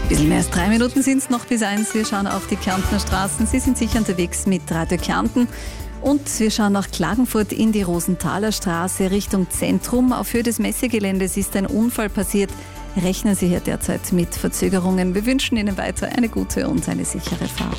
Bisschen mehr als 3 Minuten sind es noch bis 1. Wir schauen auf die Kärntner Straßen. Sie sind sicher unterwegs mit Radio Kärnten. Und wir schauen nach Klagenfurt in die Rosenthaler Straße Richtung Zentrum. Auf Höhe des Messegeländes ist ein Unfall passiert. Rechnen Sie hier derzeit mit Verzögerungen. Wir wünschen Ihnen weiter eine gute und eine sichere Fahrt.